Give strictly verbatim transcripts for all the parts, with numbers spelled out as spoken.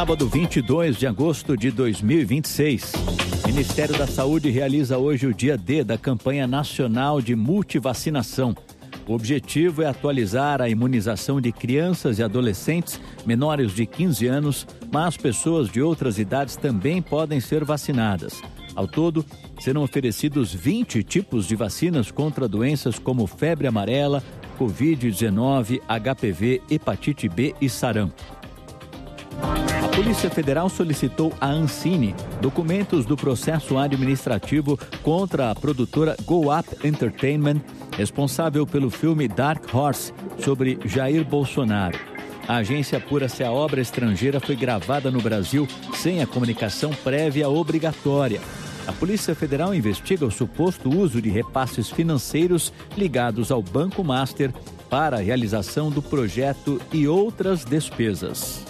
Sábado, vinte e dois de agosto de dois mil e vinte e seis. O Ministério da Saúde realiza hoje o dia D da campanha nacional de multivacinação. O objetivo é atualizar a imunização de crianças e adolescentes menores de quinze anos, mas pessoas de outras idades também podem ser vacinadas. Ao todo, serão oferecidos vinte tipos de vacinas contra doenças como febre amarela, covid dezenove, H P V, hepatite B e sarampo. A Polícia Federal solicitou à Ancine documentos do processo administrativo contra a produtora Go Up Entertainment, responsável pelo filme Dark Horse, sobre Jair Bolsonaro. A agência apura se a obra estrangeira foi gravada no Brasil sem a comunicação prévia obrigatória. A Polícia Federal investiga o suposto uso de repasses financeiros ligados ao Banco Master para a realização do projeto e outras despesas.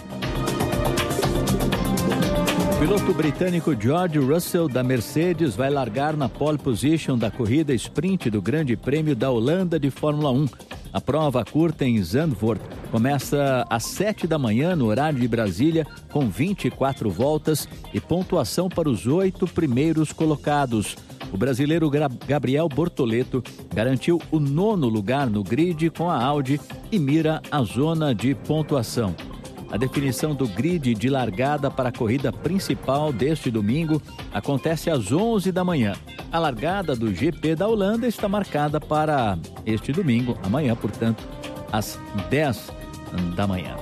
O piloto britânico George Russell da Mercedes vai largar na pole position da corrida sprint do Grande Prêmio da Holanda de Fórmula um. A prova curta em Zandvoort começa às sete da manhã no horário de Brasília, com vinte e quatro voltas e pontuação para os oito primeiros colocados. O brasileiro Gabriel Bortoleto garantiu o nono lugar no grid com a Audi e mira a zona de pontuação. A definição do grid de largada para a corrida principal deste domingo acontece às onze da manhã. A largada do G P da Holanda está marcada para este domingo, amanhã, portanto, às dez da manhã.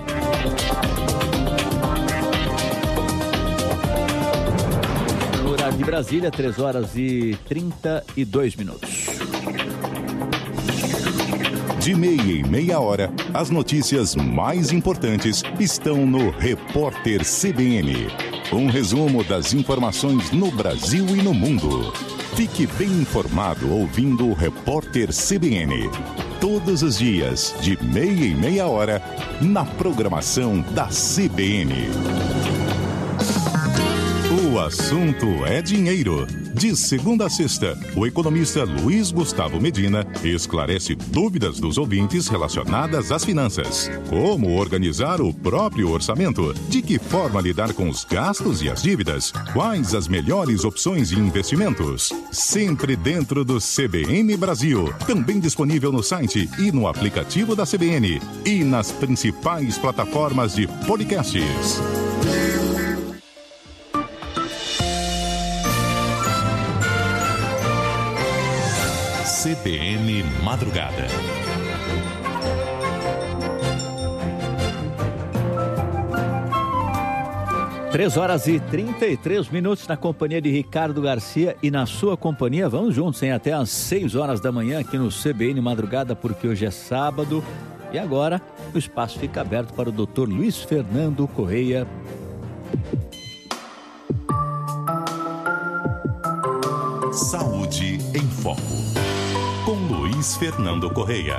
No horário de Brasília, três horas e trinta e dois minutos. De meia em meia hora, as notícias mais importantes estão no Repórter C B N. Um resumo das informações no Brasil e no mundo. Fique bem informado ouvindo o Repórter C B N. Todos os dias, de meia em meia hora, na programação da C B N. O assunto é dinheiro. De segunda a sexta, o economista Luiz Gustavo Medina esclarece dúvidas dos ouvintes relacionadas às finanças. Como organizar o próprio orçamento? De que forma lidar com os gastos e as dívidas? Quais as melhores opções de investimentos? Sempre dentro do C B N Brasil. Também disponível no site e no aplicativo da C B N. E nas principais plataformas de podcasts. C B N Madrugada. Três horas e trinta e três minutos na companhia de Ricardo Garcia e na sua companhia. Vamos juntos, hein? Até às seis horas da manhã aqui no C B N Madrugada, porque hoje é sábado. E agora o espaço fica aberto para o doutor Luiz Fernando Correia. Saúde em Foco, com Luiz Fernando Correia.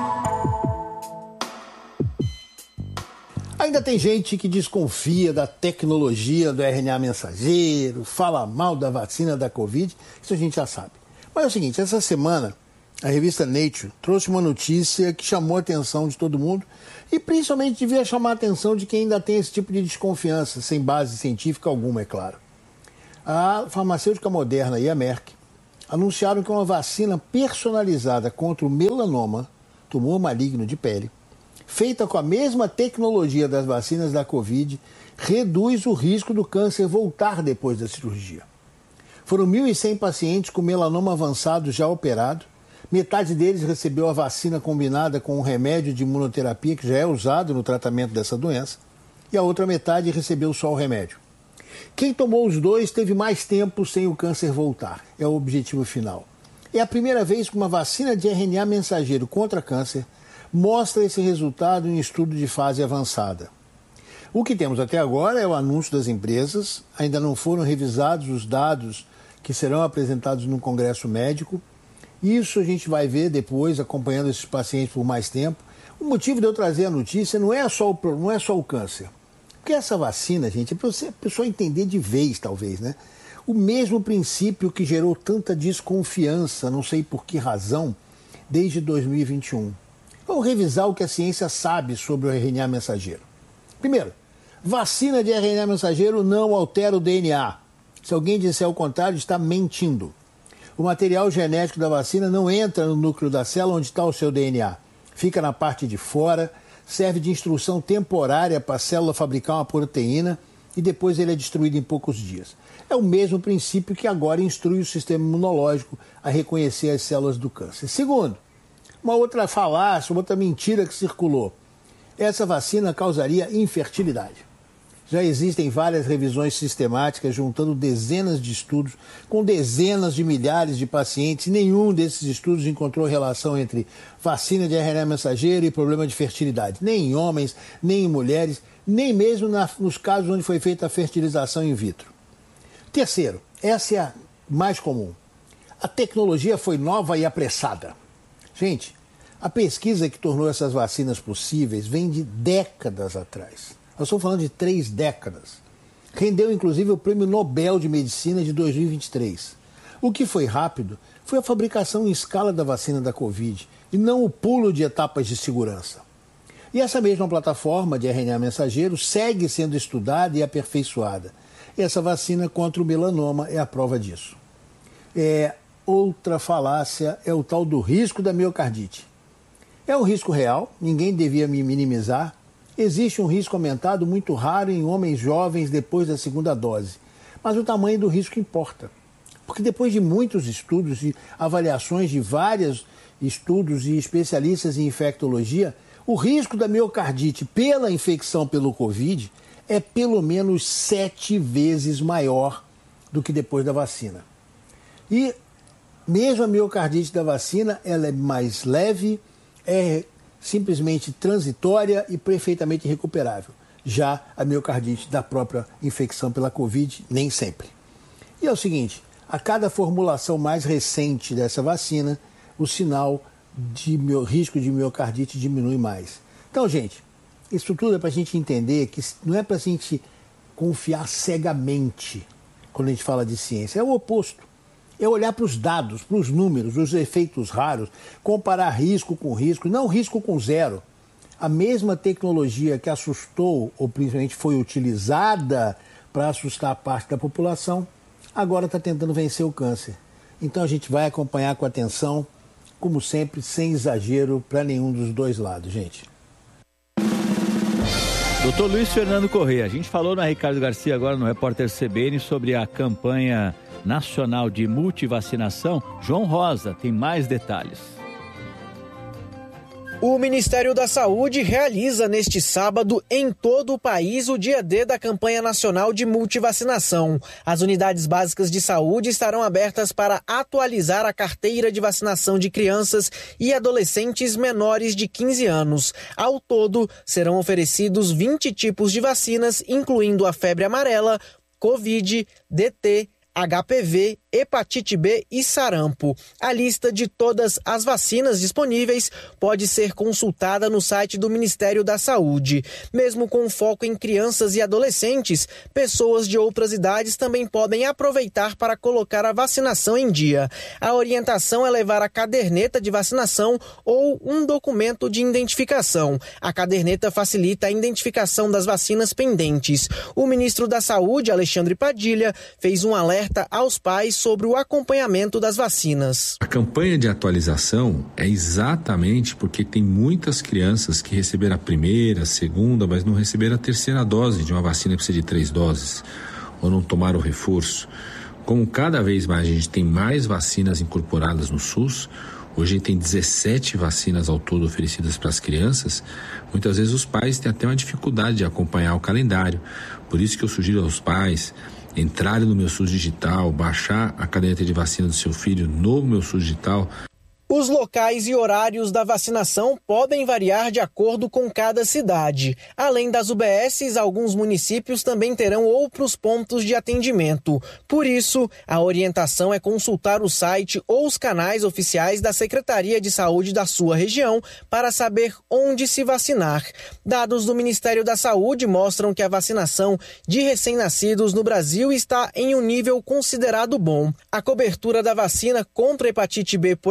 Ainda tem gente que desconfia da tecnologia do R N A mensageiro, fala mal da vacina da Covid, isso a gente já sabe. Mas é o seguinte, essa semana a revista Nature trouxe uma notícia que chamou a atenção de todo mundo e principalmente devia chamar a atenção de quem ainda tem esse tipo de desconfiança, sem base científica alguma, é claro. A farmacêutica Moderna e a Merck anunciaram que uma vacina personalizada contra o melanoma, tumor maligno de pele, feita com a mesma tecnologia das vacinas da Covid, reduz o risco do câncer voltar depois da cirurgia. Foram mil e cem pacientes com melanoma avançado já operado, metade deles recebeu a vacina combinada com um remédio de imunoterapia que já é usado no tratamento dessa doença, e a outra metade recebeu só o remédio. Quem tomou os dois teve mais tempo sem o câncer voltar, é o objetivo final. É a primeira vez que uma vacina de R N A mensageiro contra câncer mostra esse resultado em estudo de fase avançada. O que temos até agora é o anúncio das empresas, ainda não foram revisados os dados que serão apresentados no Congresso Médico. Isso a gente vai ver depois, acompanhando esses pacientes por mais tempo. O motivo de eu trazer a notícia não é só o, não é só o câncer. Porque essa vacina, gente, é para a pessoa entender de vez, talvez, né? O mesmo princípio que gerou tanta desconfiança, não sei por que razão, desde dois mil e vinte e um. Vamos revisar o que a ciência sabe sobre o R N A mensageiro. Primeiro, Vacina de R N A mensageiro não altera o D N A. Se alguém disser o contrário, está mentindo. O material genético da vacina não entra no núcleo da célula onde está o seu D N A. Fica na parte de fora, serve de instrução temporária para a célula fabricar uma proteína e depois ele é destruído em poucos dias. É o mesmo princípio que agora instrui o sistema imunológico a reconhecer as células do câncer. Segundo, uma outra falácia, uma outra mentira que circulou. Essa vacina causaria infertilidade. Já existem várias revisões sistemáticas juntando dezenas de estudos com dezenas de milhares de pacientes e nenhum desses estudos encontrou relação entre vacina de R N A mensageiro e problema de fertilidade. Nem em homens, nem em mulheres, nem mesmo na, nos casos onde foi feita a fertilização in vitro. Terceiro, essa é a mais comum. A tecnologia foi nova e apressada. Gente, a pesquisa que tornou essas vacinas possíveis vem de décadas atrás. Nós estamos falando de três décadas. Rendeu, inclusive, o Prêmio Nobel de Medicina de dois mil e vinte e três. O que foi rápido foi a fabricação em escala da vacina da Covid e não o pulo de etapas de segurança. E essa mesma plataforma de R N A mensageiro segue sendo estudada e aperfeiçoada. E essa vacina contra o melanoma é a prova disso. É, outra falácia é o tal do risco da miocardite. É um risco real, ninguém devia minimizar. Existe um risco aumentado muito raro em homens jovens depois da segunda dose. Mas o tamanho do risco importa. Porque depois de muitos estudos e avaliações de vários estudos e especialistas em infectologia, o risco da miocardite pela infecção pelo Covid é pelo menos sete vezes maior do que depois da vacina. E mesmo a miocardite da vacina, ela é mais leve, é simplesmente transitória e perfeitamente recuperável. Já a miocardite da própria infecção pela Covid, nem sempre. E é o seguinte, a cada formulação mais recente dessa vacina, o sinal de mio, risco de miocardite diminui mais. Então, gente, isso tudo é para a gente entender que não é para a gente confiar cegamente quando a gente fala de ciência, é o oposto. É olhar para os dados, para os números, os efeitos raros, comparar risco com risco, não risco com zero. A mesma tecnologia que assustou, ou principalmente foi utilizada para assustar parte da população, agora está tentando vencer o câncer. Então a gente vai acompanhar com atenção, como sempre, sem exagero para nenhum dos dois lados, gente. Doutor Luiz Fernando Corrêa, a gente falou na Ricardo Garcia agora no Repórter C B N sobre a campanha nacional de multivacinação. João Rosa tem mais detalhes. O Ministério da Saúde realiza neste sábado em todo o país o dia D da campanha nacional de multivacinação. As unidades básicas de saúde estarão abertas para atualizar a carteira de vacinação de crianças e adolescentes menores de quinze anos. Ao todo, serão oferecidos vinte tipos de vacinas, incluindo a febre amarela, Covid, D T, H P V, hepatite B e sarampo. A lista de todas as vacinas disponíveis pode ser consultada no site do Ministério da Saúde. Mesmo com foco em crianças e adolescentes, pessoas de outras idades também podem aproveitar para colocar a vacinação em dia. A orientação é levar a caderneta de vacinação ou um documento de identificação. A caderneta facilita a identificação das vacinas pendentes. O ministro da Saúde, Alexandre Padilha, fez um alerta aos pais sobre o acompanhamento das vacinas. A campanha de atualização é exatamente porque tem muitas crianças que receberam a primeira, a segunda, mas não receberam a terceira dose de uma vacina que precisa de três doses, ou não tomaram o reforço. Como cada vez mais a gente tem mais vacinas incorporadas no SUS, hoje a gente tem dezessete vacinas ao todo oferecidas para as crianças, muitas vezes os pais têm até uma dificuldade de acompanhar o calendário. Por isso que eu sugiro aos pais entrarem no Meu SUS Digital, baixar a caderneta de vacina do seu filho no Meu SUS Digital. Os locais e horários da vacinação podem variar de acordo com cada cidade. Além das U B Ss, alguns municípios também terão outros pontos de atendimento. Por isso, a orientação é consultar o site ou os canais oficiais da Secretaria de Saúde da sua região para saber onde se vacinar. Dados do Ministério da Saúde mostram que a vacinação de recém-nascidos no Brasil está em um nível considerado bom. A cobertura da vacina contra a hepatite B, por exemplo,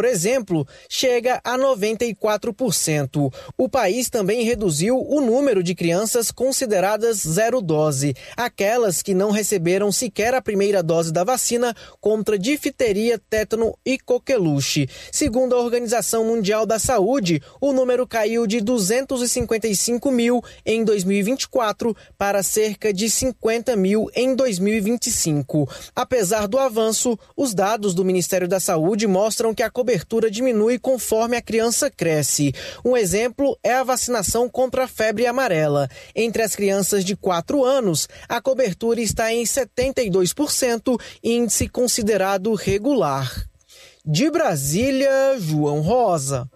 exemplo, chega a noventa e quatro por cento. O país também reduziu o número de crianças consideradas zero dose, aquelas que não receberam sequer a primeira dose da vacina contra difteria, tétano e coqueluche. Segundo a Organização Mundial da Saúde, o número caiu de duzentos e cinquenta e cinco mil em dois mil e vinte e quatro para cerca de cinquenta mil em dois mil e vinte e cinco. Apesar do avanço, os dados do Ministério da Saúde mostram que a cobertura diminui conforme a criança cresce. Um exemplo é a vacinação contra a febre amarela. Entre as crianças de quatro anos, a cobertura está em setenta e dois por cento, índice considerado regular. De Brasília, João Rosa.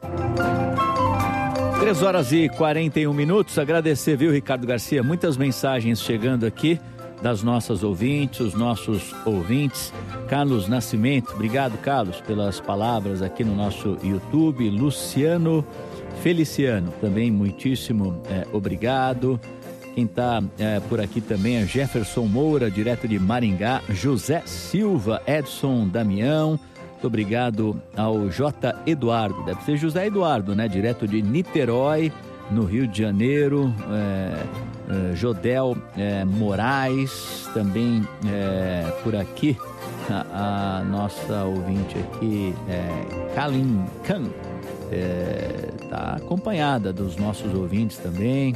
três horas e quarenta e um minutos. Agradecer, viu, Ricardo Garcia? Muitas mensagens chegando aqui das nossas ouvintes, os nossos ouvintes. Carlos Nascimento, obrigado, Carlos, pelas palavras aqui no nosso YouTube. Luciano Feliciano, também muitíssimo é, obrigado. Quem está é, por aqui também é Jefferson Moura, direto de Maringá. José Silva, Edson Damião. Muito obrigado ao J. Eduardo, deve ser José Eduardo, né? Direto de Niterói, no Rio de Janeiro. É, é, Jodel é, Moraes, também é, por aqui. A, a nossa ouvinte aqui é Kalin Khan, está é, acompanhada dos nossos ouvintes também.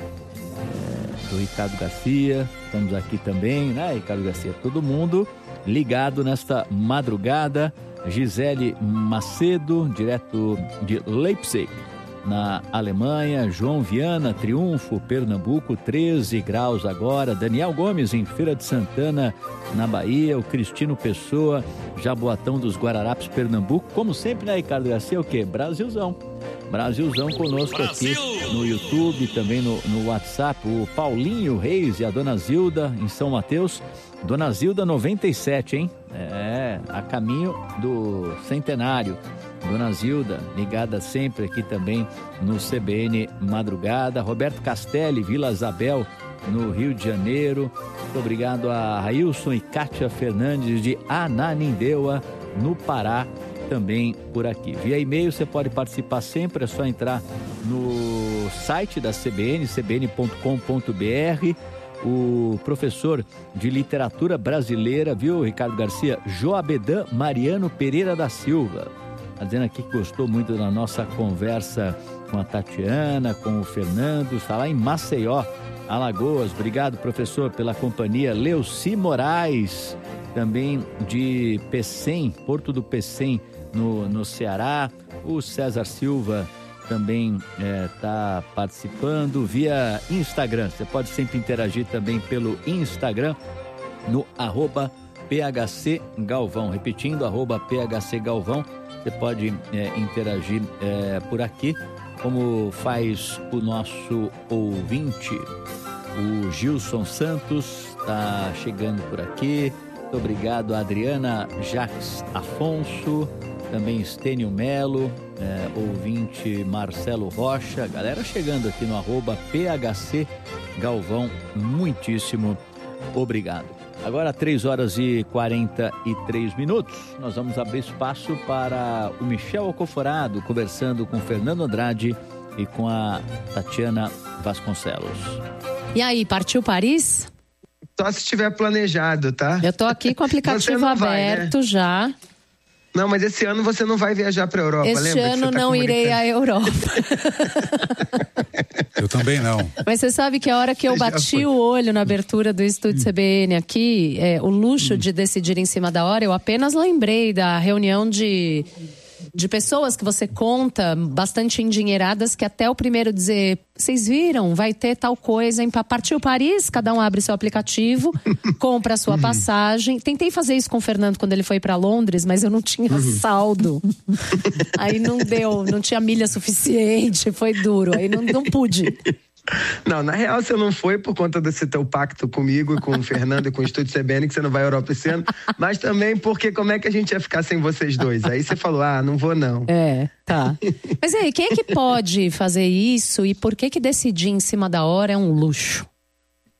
É, do Ricardo Garcia, estamos aqui também, né, Ricardo Garcia? Todo mundo ligado nesta madrugada. Gisele Macedo, direto de Leipzig, na Alemanha. João Viana, Triunfo, Pernambuco, treze graus agora. Daniel Gomes, em Feira de Santana, na Bahia. O Cristino Pessoa, Jaboatão dos Guararapes, Pernambuco. Como sempre, né, Ricardo Garcia? O quê? Brasilzão. Brasilzão conosco Brasil! Aqui no YouTube, também no, no WhatsApp. O Paulinho Reis e a Dona Zilda, em São Mateus. Dona Zilda noventa e sete, hein? É, a caminho do centenário. Dona Zilda, ligada sempre aqui também no C B N Madrugada. Roberto Castelli, Vila Isabel, no Rio de Janeiro. Muito obrigado a Railson e Kátia Fernandes de Ananindeua, no Pará, também por aqui. Via e-mail você pode participar sempre, é só entrar no site da C B N, c b n ponto com ponto b r. O professor de literatura brasileira, viu, Ricardo Garcia? Joabedan Mariano Pereira da Silva. Está dizendo aqui que gostou muito da nossa conversa com a Tatiana, com o Fernando. Está lá em Maceió, Alagoas. Obrigado, professor, pela companhia. Leuci Moraes, também de Pecém, Porto do Pecém, no, no Ceará. O César Silva também está é, participando via Instagram. Você pode sempre interagir também pelo Instagram, no arroba P H C Galvão. Repetindo, arroba P H C Galvão. Você pode é, interagir é, por aqui, como faz o nosso ouvinte, o Gilson Santos, está chegando por aqui. Muito obrigado a Adriana Jacques Afonso, também Estênio Melo, é, ouvinte Marcelo Rocha, galera chegando aqui no arroba P H C Galvão, muitíssimo obrigado. Agora três horas e quarenta e três minutos, nós vamos abrir espaço para o Michel Alcoforado, conversando com Fernando Andrade e com a Tatiana Vasconcelos. E aí, partiu Paris? Só se tiver planejado, tá? Eu tô aqui com o aplicativo aberto, vai, né? Já. Não, mas esse ano você não vai viajar para a Europa, esse lembra? Esse ano tá não irei à Europa. Eu também não. Mas você sabe que a hora que eu bati o olho na abertura do Estúdio C B N aqui, é, o luxo hum. de decidir em cima da hora, eu apenas lembrei da reunião de... de pessoas que você conta, bastante endinheiradas, que até o primeiro dizer, vocês viram, vai ter tal coisa, em partiu Paris, cada um abre seu aplicativo, compra a sua passagem. Tentei fazer isso com o Fernando quando ele foi para Londres, mas eu não tinha saldo. Aí não deu, não tinha milha suficiente, foi duro, aí não, não pude. Não, na real você não foi por conta desse teu pacto comigo e com o Fernando e com o Estúdio C B N, que você não vai à Europa esse ano, mas também porque como é que a gente ia ficar sem vocês dois? Aí você falou, ah, não vou não. É, tá. Mas aí, quem é que pode fazer isso e por que que decidir em cima da hora é um luxo?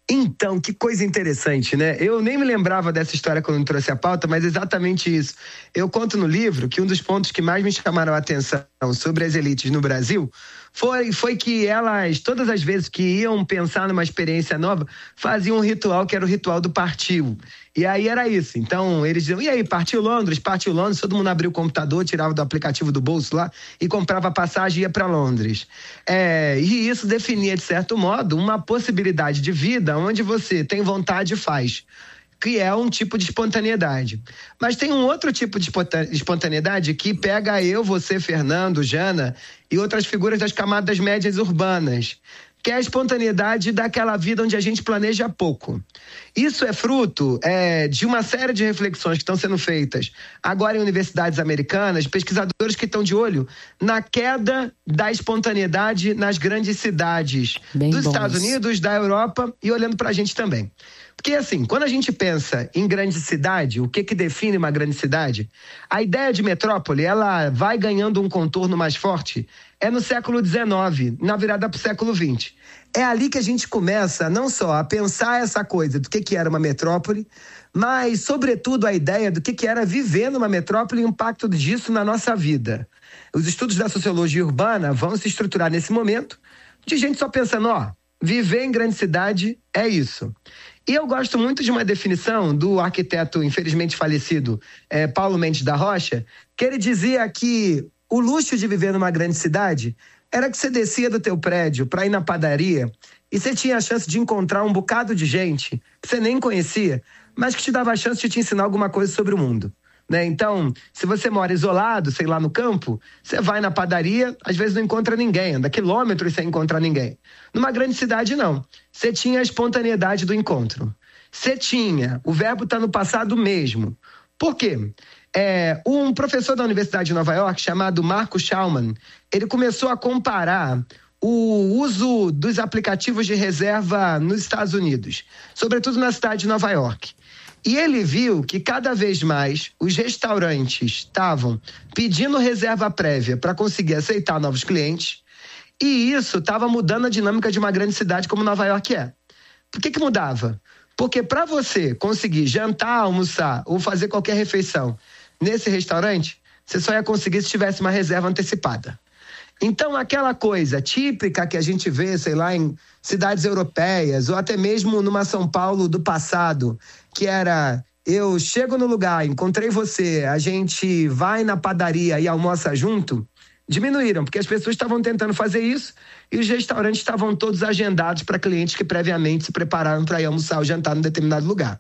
Então, que coisa interessante, né? Eu nem me lembrava dessa história quando trouxe a pauta, mas exatamente isso. Eu conto no livro que um dos pontos que mais me chamaram a atenção sobre as elites no Brasil foi, foi que elas, todas as vezes que iam pensar numa experiência nova, faziam um ritual que era o ritual do partiu. E aí era isso. Então, eles diziam, e aí, partiu Londres? Partiu Londres. Todo mundo abria o computador, tirava do aplicativo do bolso lá e comprava passagem e ia para Londres. É, e isso definia, de certo modo, uma possibilidade de vida onde você tem vontade e faz, que é um tipo de espontaneidade. Mas tem um outro tipo de espontaneidade que pega eu, você, Fernando, Jana e outras figuras das camadas médias urbanas, que é a espontaneidade daquela vida onde a gente planeja pouco. Isso é fruto é, de uma série de reflexões que estão sendo feitas agora em universidades americanas, pesquisadores que estão de olho na queda da espontaneidade nas grandes cidades Bem dos bons. Estados Unidos, da Europa e olhando para a gente também. Porque, assim, quando a gente pensa em grande cidade, o que que define uma grande cidade? A ideia de metrópole, ela vai ganhando um contorno mais forte, é no século dezenove, na virada para o século vinte. É ali que a gente começa, não só a pensar essa coisa do que que era uma metrópole, mas, sobretudo, a ideia do que que era viver numa metrópole e o impacto disso na nossa vida. Os estudos da sociologia urbana vão se estruturar nesse momento de gente só pensando, ó, viver em grande cidade é isso. E eu gosto muito de uma definição do arquiteto, infelizmente falecido, é, Paulo Mendes da Rocha, que ele dizia que o luxo de viver numa grande cidade era que você descia do teu prédio para ir na padaria e você tinha a chance de encontrar um bocado de gente que você nem conhecia, mas que te dava a chance de te ensinar alguma coisa sobre o mundo. Né? Então, se você mora isolado, sei lá, no campo, você vai na padaria, às vezes não encontra ninguém, anda quilômetros sem encontrar ninguém. Numa grande cidade, não. Você tinha a espontaneidade do encontro. Você tinha, o verbo está no passado mesmo. Por quê? É, um professor da Universidade de Nova York, chamado Marco Schaumann, ele começou a comparar o uso dos aplicativos de reserva nos Estados Unidos, sobretudo na cidade de Nova York. E ele viu que cada vez mais os restaurantes estavam pedindo reserva prévia para conseguir aceitar novos clientes, e isso estava mudando a dinâmica de uma grande cidade como Nova York é. Por que que mudava? Porque para você conseguir jantar, almoçar ou fazer qualquer refeição nesse restaurante, você só ia conseguir se tivesse uma reserva antecipada. Então, aquela coisa típica que a gente vê, sei lá, em cidades europeias, ou até mesmo numa São Paulo do passado, que era, eu chego no lugar, encontrei você, a gente vai na padaria e almoça junto, diminuíram, porque as pessoas estavam tentando fazer isso e os restaurantes estavam todos agendados para clientes que previamente se prepararam para ir almoçar ou jantar num determinado lugar.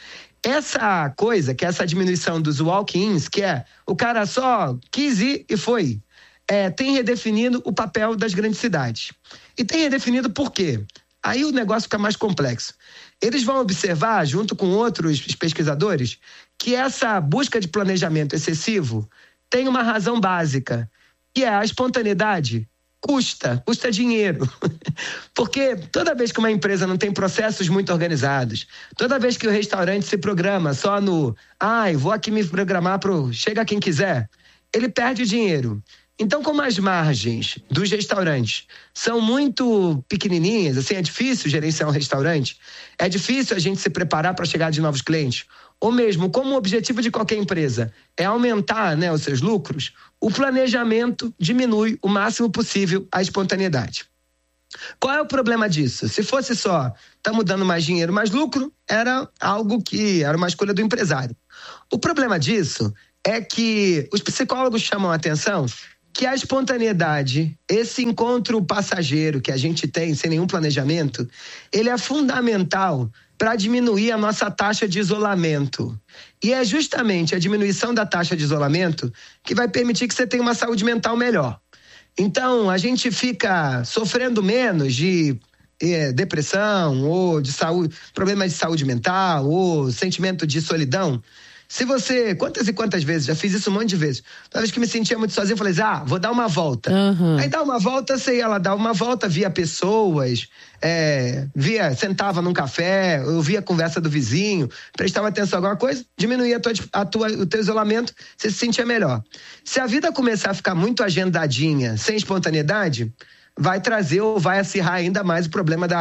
Essa coisa, que é essa diminuição dos walk-ins, que é o cara só quis ir e foi, É, tem redefinido o papel das grandes cidades. E tem redefinido por quê? Aí o negócio fica mais complexo. Eles vão observar, junto com outros pesquisadores, que essa busca de planejamento excessivo tem uma razão básica, que é a espontaneidade. Custa, custa dinheiro. Porque toda vez que uma empresa não tem processos muito organizados, toda vez que o restaurante se programa só no ai, vou aqui me programar pro chega quem quiser, ele perde dinheiro. Então, como as margens dos restaurantes são muito pequenininhas, assim, é difícil gerenciar um restaurante, é difícil a gente se preparar para a chegada de novos clientes, ou mesmo, como o objetivo de qualquer empresa é aumentar, né, os seus lucros, o planejamento diminui o máximo possível a espontaneidade. Qual é o problema disso? Se fosse só, estamos dando mais dinheiro, mais lucro, era algo que era uma escolha do empresário. O problema disso é que os psicólogos chamam a atenção que a espontaneidade, esse encontro passageiro que a gente tem sem nenhum planejamento, ele é fundamental para diminuir a nossa taxa de isolamento. E é justamente a diminuição da taxa de isolamento que vai permitir que você tenha uma saúde mental melhor. Então, a gente fica sofrendo menos de eh, depressão ou de saúde, problemas de saúde mental ou sentimento de solidão. Se você, quantas e quantas vezes, já fiz isso um monte de vezes, toda vez que me sentia muito sozinho, eu falei, ah, vou dar uma volta. Uhum. Aí dá uma volta, você ia lá dar uma volta, via pessoas, é, via, sentava num café, eu via a conversa do vizinho, prestava atenção a alguma coisa, diminuía a tua, a tua, o teu isolamento, você se sentia melhor. Se a vida começar a ficar muito agendadinha, sem espontaneidade, vai trazer ou vai acirrar ainda mais o problema da,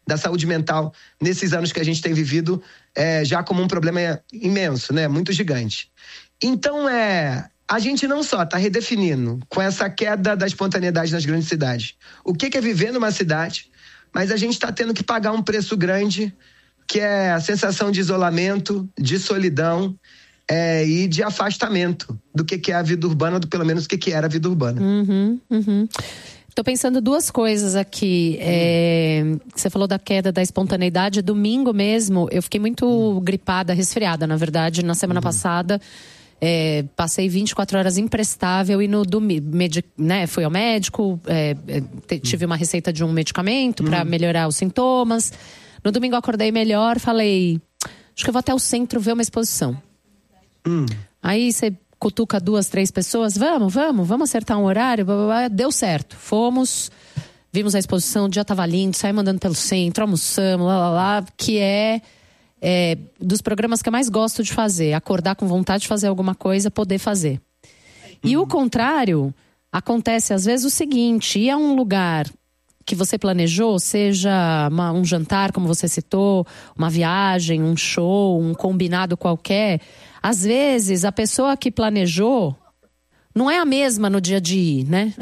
da saúde mental nesses anos que a gente tem vivido é, já como um problema imenso, né? Muito gigante. Então, é, a gente não só está redefinindo com essa queda da espontaneidade nas grandes cidades o que, que é viver numa cidade, mas a gente está tendo que pagar um preço grande, que é a sensação de isolamento, de solidão é, e de afastamento do que, que é a vida urbana, do pelo menos o que, que era a vida urbana. Uhum, uhum. Tô pensando duas coisas aqui. É, você falou da queda da espontaneidade. Domingo mesmo, eu fiquei muito uhum. gripada, resfriada, na verdade, na semana uhum. passada. É, passei vinte e quatro horas imprestável e no domingo, né, fui ao médico, é, é, tive uma receita de um medicamento para uhum. melhorar os sintomas. No domingo eu acordei melhor, falei, acho que eu vou até o centro ver uma exposição. Uhum. Aí você cutuca duas, três pessoas, vamos, vamos, vamos acertar um horário, blá, blá, blá. Deu certo. Fomos, vimos a exposição, o dia tava lindo, saímos andando pelo centro, almoçamos, lá, lá, lá, que é, é dos programas que eu mais gosto de fazer, acordar com vontade de fazer alguma coisa, poder fazer. E o contrário, acontece às vezes o seguinte, ir a um lugar que você planejou, seja uma, um jantar, como você citou, uma viagem, um show, um combinado qualquer. Às vezes, a pessoa que planejou não é a mesma no dia de ir, né?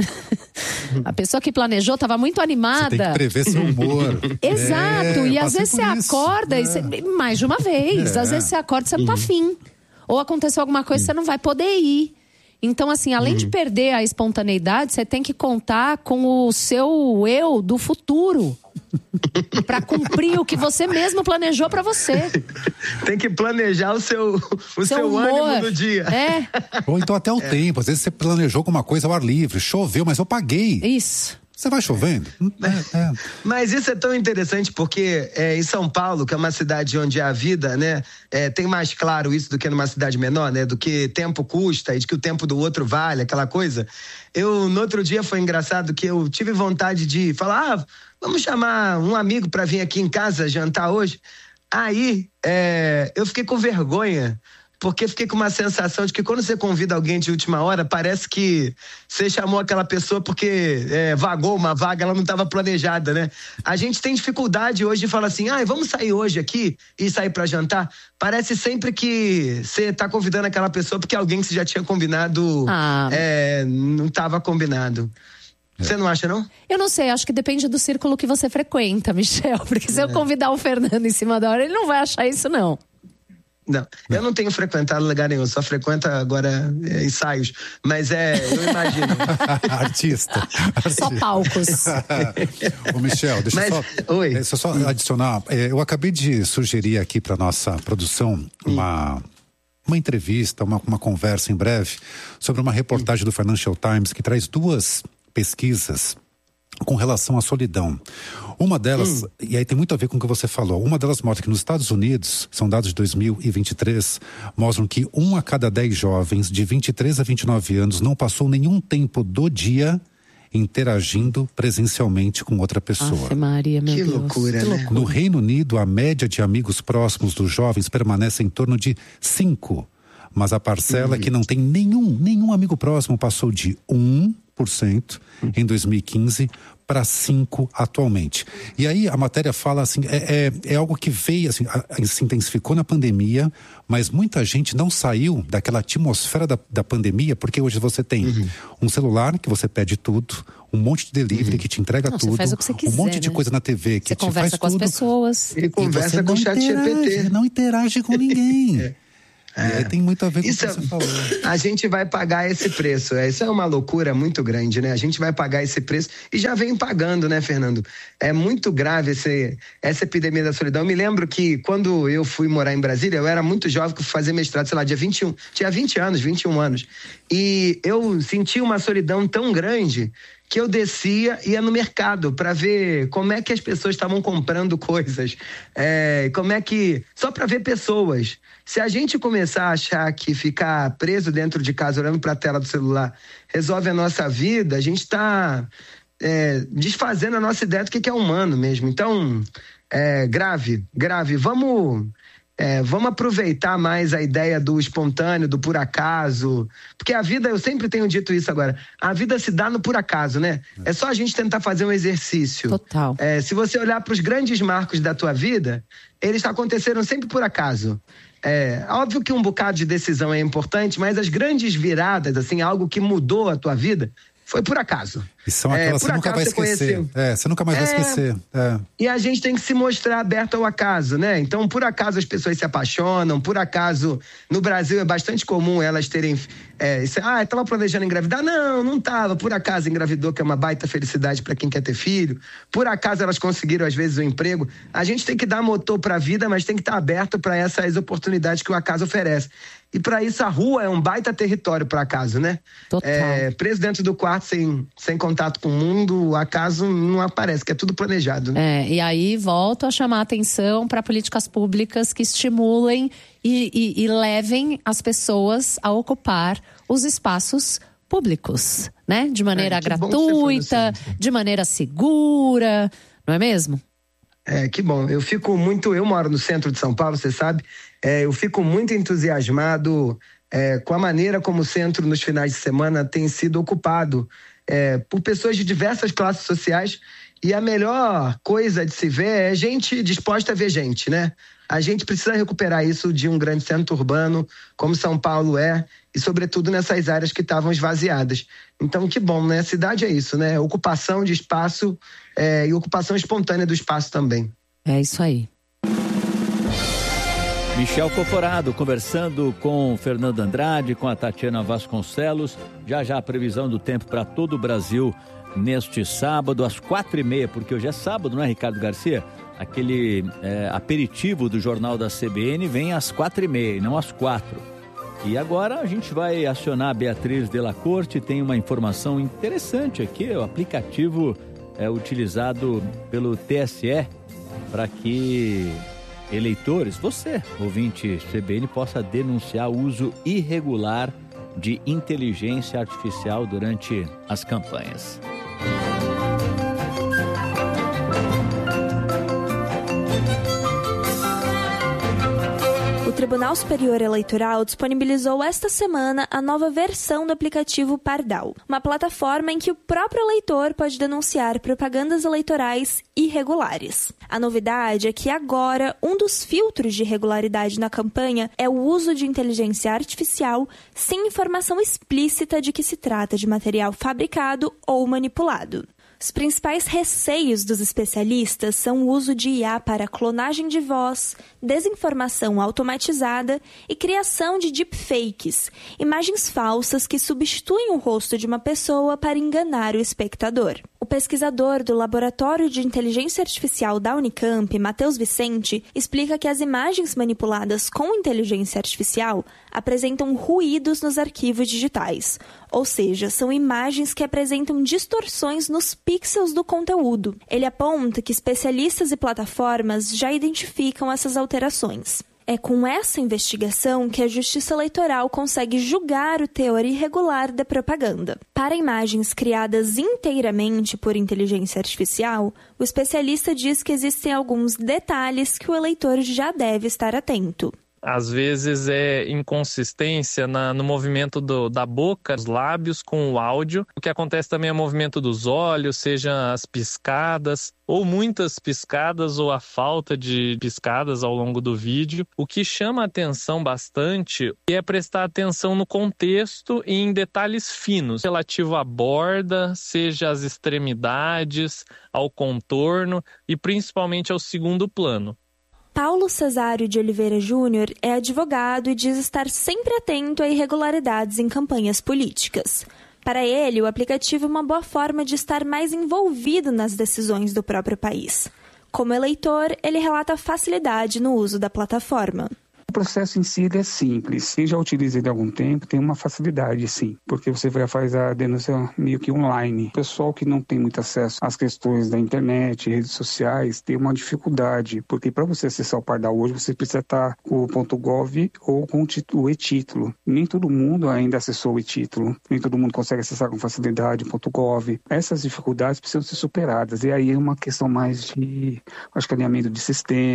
A pessoa que planejou estava muito animada. Você tem que prever seu humor. Exato. É, e às vezes você isso. acorda, é. e você, mais de uma vez, é. às vezes você acorda e você não tá afim. Ou aconteceu alguma coisa e você não vai poder ir. Então, assim, além uhum. de perder a espontaneidade, você tem que contar com o seu eu do futuro. Pra cumprir o que você mesmo planejou pra você. Tem que planejar o seu, o seu, seu ânimo do dia. É. Ou então até o é. tempo. Às vezes você planejou alguma coisa ao ar livre. Choveu, mas eu paguei. Isso. Você vai chovendo? É, é. Mas isso é tão interessante porque é, em São Paulo, que é uma cidade onde a vida, né, é, tem mais claro isso do que numa cidade menor, né, do que tempo custa e de que o tempo do outro vale, aquela coisa. Eu, no outro dia, foi engraçado que eu tive vontade de falar, ah, vamos chamar um amigo para vir aqui em casa jantar hoje. Aí, é, eu fiquei com vergonha, porque fiquei com uma sensação de que quando você convida alguém de última hora, parece que você chamou aquela pessoa porque é, vagou uma vaga, ela não estava planejada, né? A gente tem dificuldade hoje de falar assim, ah, vamos sair hoje aqui e sair para jantar. Parece sempre que você está convidando aquela pessoa porque alguém que você já tinha combinado ah. é, não estava combinado. Você não acha, não? Eu não sei, acho que depende do círculo que você frequenta, Michel. Porque se é. eu convidar o Fernando em cima da hora, ele não vai achar isso, não. Não, eu não tenho frequentado lugar nenhum, só frequento agora é, ensaios, mas é, eu imagino. Artista, artista. Só palcos. Ô Michel, deixa mas, eu só, oi. É, só adicionar, é, eu acabei de sugerir aqui para nossa produção uma, uma entrevista, uma, uma conversa em breve sobre uma reportagem do Financial Times que traz duas pesquisas com relação à solidão. Uma delas, hum. e aí tem muito a ver com o que você falou, uma delas mostra que nos Estados Unidos, são dados de dois mil e vinte e três, mostram que um a cada dez jovens de vinte e três a vinte e nove anos não passou nenhum tempo do dia interagindo presencialmente com outra pessoa. Ave Maria, meu que Deus. Loucura, que né? loucura. No Reino Unido, a média de amigos próximos dos jovens permanece em torno de cinco, mas a parcela hum. que não tem nenhum, nenhum amigo próximo passou de um por cento em dois mil e quinze para cinco atualmente. E aí a matéria fala assim, é, é, é algo que veio, assim, a, a, se intensificou na pandemia, mas muita gente não saiu daquela atmosfera da, da pandemia, porque hoje você tem uhum. um celular que você pede tudo, um monte de delivery uhum. que te entrega não, tudo, faz o que você quiser, um monte né? de coisa na T V que você te faz conversa com tudo. as pessoas. E conversa e com o chat G P T. Não interage com ninguém. é. É, tem muito a ver com o que isso você falou. A gente vai pagar esse preço. É, isso é uma loucura muito grande, né? A gente vai pagar esse preço e já vem pagando, né, Fernando? É muito grave esse, essa epidemia da solidão. Eu me lembro que quando eu fui morar em Brasília, eu era muito jovem, que fui fazer mestrado, sei lá, dia vinte e um. Tinha vinte anos, vinte e um anos. E eu senti uma solidão tão grande que eu descia e ia no mercado para ver como é que as pessoas estavam comprando coisas. É, como é que... Só para ver pessoas. Se a gente começar a achar que ficar preso dentro de casa, olhando para a tela do celular, resolve a nossa vida, a gente está é, desfazendo a nossa ideia do que é humano mesmo. Então, é grave, grave. Vamos... É, vamos aproveitar mais a ideia do espontâneo, do por acaso, porque a vida, eu sempre tenho dito isso agora, a vida se dá no por acaso, né? É só a gente tentar fazer um exercício. Total. É, se você olhar para os grandes marcos da tua vida, eles aconteceram sempre por acaso. É óbvio que um bocado de decisão é importante, mas as grandes viradas, assim, algo que mudou a tua vida, foi por acaso. E são aquelas que você nunca vai esquecer. É, você nunca mais é, vai esquecer. É. E a gente tem que se mostrar aberto ao acaso, né? Então, por acaso as pessoas se apaixonam, por acaso, no Brasil é bastante comum elas terem... É, isso, ah, estava planejando engravidar? Não, não estava. Por acaso engravidou, que é uma baita felicidade para quem quer ter filho. Por acaso elas conseguiram, às vezes, um emprego. A gente tem que dar motor para a vida, mas tem que estar aberto para essas oportunidades que o acaso oferece. E para isso a rua é um baita território para acaso, né? Total. É, preso dentro do quarto sem, sem contato com o mundo, o acaso não aparece, que é tudo planejado. Né? É, e aí volto a chamar a atenção para políticas públicas que estimulem e, e, e levem as pessoas a ocupar os espaços públicos, né? De maneira é, gratuita, de maneira segura, não é mesmo? É, que bom. Eu fico muito... Eu moro no centro de São Paulo, você sabe. É, eu fico muito entusiasmado é, com a maneira como o centro, nos finais de semana, tem sido ocupado é, por pessoas de diversas classes sociais. E a melhor coisa de se ver é gente disposta a ver gente, né? A gente precisa recuperar isso de um grande centro urbano, como São Paulo é, e sobretudo nessas áreas que estavam esvaziadas. Então, que bom, né? A cidade é isso, né? Ocupação de espaço é, e ocupação espontânea do espaço também. É isso aí. Michel Coforado conversando com Fernando Andrade, com a Tatiana Vasconcelos. Já já a previsão do tempo para todo o Brasil neste sábado, às quatro e meia, porque hoje é sábado, não é, Ricardo Garcia? Aquele é, aperitivo do Jornal da C B N vem às quatro e meia, não às quatro. E agora a gente vai acionar a Beatriz Della Corte. Tem uma informação interessante aqui, o aplicativo é utilizado pelo T S E para que eleitores, você, ouvinte C B N, possa denunciar o uso irregular de inteligência artificial durante as campanhas. O Tribunal Superior Eleitoral disponibilizou esta semana a nova versão do aplicativo Pardal, uma plataforma em que o próprio eleitor pode denunciar propagandas eleitorais irregulares. A novidade é que agora um dos filtros de irregularidade na campanha é o uso de inteligência artificial sem informação explícita de que se trata de material fabricado ou manipulado. Os principais receios dos especialistas são o uso de I A para clonagem de voz, desinformação automatizada e criação de deepfakes, imagens falsas que substituem o rosto de uma pessoa para enganar o espectador. O pesquisador do Laboratório de Inteligência Artificial da Unicamp, Matheus Vicente, explica que as imagens manipuladas com inteligência artificial apresentam ruídos nos arquivos digitais, ou seja, são imagens que apresentam distorções nos pixels do conteúdo. Ele aponta que especialistas e plataformas já identificam essas alterações. É com essa investigação que a Justiça Eleitoral consegue julgar o teor irregular da propaganda. Para imagens criadas inteiramente por inteligência artificial, o especialista diz que existem alguns detalhes que o eleitor já deve estar atento. Às vezes é inconsistência na, no movimento do, da boca, dos lábios com o áudio. O que acontece também é o movimento dos olhos, seja as piscadas, ou muitas piscadas, ou a falta de piscadas ao longo do vídeo. O que chama a atenção bastante é prestar atenção no contexto e em detalhes finos, relativo à borda, seja as extremidades, ao contorno e principalmente ao segundo plano. Paulo Cesário de Oliveira Júnior é advogado e diz estar sempre atento a irregularidades em campanhas políticas. Para ele, o aplicativo é uma boa forma de estar mais envolvido nas decisões do próprio país. Como eleitor, ele relata facilidade no uso da plataforma. O processo em si é simples. Eu já utilizei ele há algum tempo, tem uma facilidade, sim, porque você vai fazer a denúncia meio que online. O pessoal que não tem muito acesso às questões da internet, redes sociais, tem uma dificuldade, porque para você acessar o Pardal hoje, você precisa estar com o .gov ou com o e-título. Nem todo mundo ainda acessou o e-título, nem todo mundo consegue acessar com facilidade o .gov. Essas dificuldades precisam ser superadas, e aí é uma questão mais de, acho que alinhamento de sistema.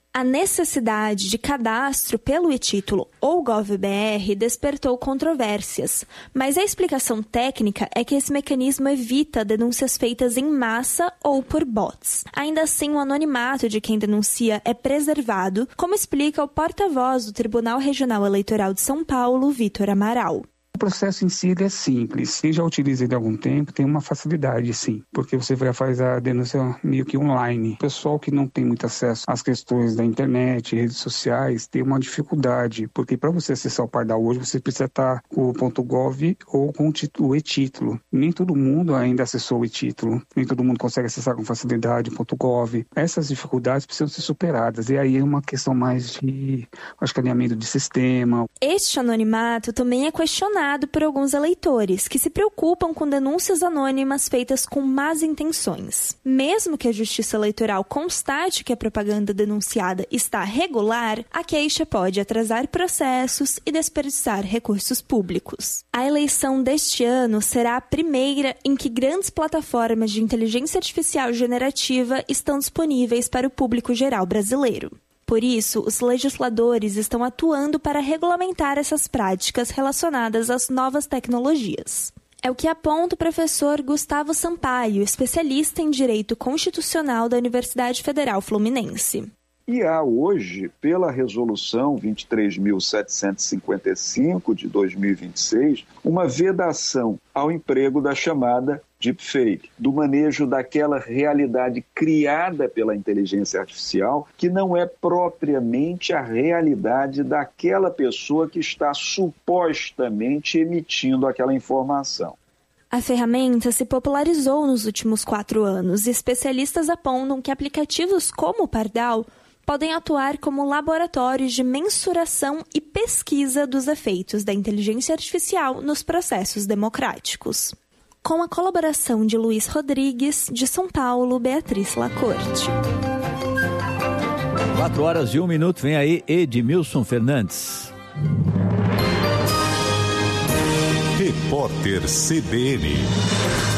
A necessidade de cadastro pelo e-título ou GovBR despertou controvérsias, mas a explicação técnica é que esse mecanismo evita denúncias feitas em massa ou por bots. Ainda assim, o anonimato de quem denuncia é preservado, como explica o porta-voz do Tribunal Regional Eleitoral de São Paulo, Vitor Amaral. O processo em si é simples. Quem já utiliza ele há algum tempo tem uma facilidade, sim, porque você vai fazer a denúncia meio que online. O pessoal que não tem muito acesso às questões da internet, redes sociais, tem uma dificuldade, porque para você acessar o Pardal hoje, você precisa estar com o .gov ou com o e-título. Nem todo mundo ainda acessou o e-título, nem todo mundo consegue acessar com facilidade o .gov. Essas dificuldades precisam ser superadas, e aí é uma questão mais de, acho que, alinhamento de sistema. Este anonimato também é questionado por alguns eleitores, que se preocupam com denúncias anônimas feitas com más intenções. Mesmo que a Justiça Eleitoral constate que a propaganda denunciada está regular, a queixa pode atrasar processos e desperdiçar recursos públicos. A eleição deste ano será a primeira em que grandes plataformas de inteligência artificial generativa estão disponíveis para o público geral brasileiro. Por isso, os legisladores estão atuando para regulamentar essas práticas relacionadas às novas tecnologias. É o que aponta o professor Gustavo Sampaio, especialista em Direito Constitucional da Universidade Federal Fluminense. E há hoje, pela Resolução vinte e três mil setecentos e cinquenta e cinco de dois mil e vinte e seis, uma vedação ao emprego da chamada deepfake, do manejo daquela realidade criada pela inteligência artificial, que não é propriamente a realidade daquela pessoa que está supostamente emitindo aquela informação. A ferramenta se popularizou nos últimos quatro anos e especialistas apontam que aplicativos como o Pardal podem atuar como laboratórios de mensuração e pesquisa dos efeitos da inteligência artificial nos processos democráticos. Com a colaboração de Luiz Rodrigues, de São Paulo, Beatriz Lacorte. Quatro horas e um minuto, vem aí Edmilson Fernandes. Repórter C B N.